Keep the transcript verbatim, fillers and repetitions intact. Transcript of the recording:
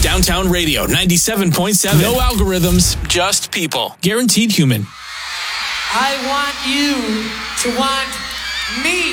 Downtown Radio ninety-seven point seven. No algorithms, just people. Guaranteed human. I want you to want me.